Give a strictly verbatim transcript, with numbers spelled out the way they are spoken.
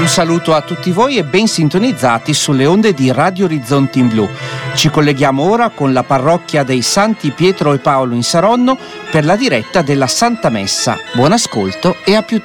Un saluto a tutti voi e ben sintonizzati sulle onde di Radio Orizzonti in Blu. Ci colleghiamo ora con la parrocchia dei Santi Pietro e Paolo in Saronno per la diretta della Santa Messa. Buon ascolto e a più tardi.